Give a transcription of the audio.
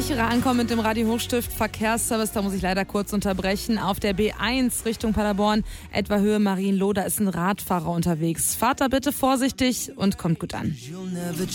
sichere Ankommen mit dem Radio Hochstift Verkehrsservice. Da muss ich leider kurz unterbrechen. Auf der B1 Richtung Paderborn, etwa Höhe Marienloh, da ist ein Radfahrer unterwegs. Fahrt da bitte vorsichtig und kommt gut an.